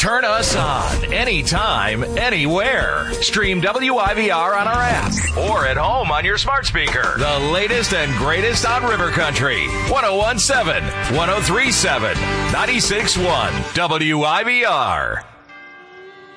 Turn us on anytime, anywhere. Stream WIVR on our app or at home on your smart speaker. The latest and greatest on River Country. 1017, 1037, 96.1 WIVR.